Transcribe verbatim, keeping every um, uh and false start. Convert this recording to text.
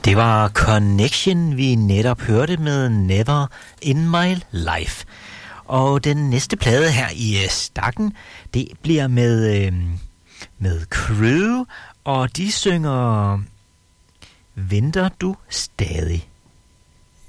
Det var Connection, vi netop hørte med Never in My Life. Og den næste plade her i øh, stakken, det bliver med, øh, med Crew, og de synger Venter du stadig?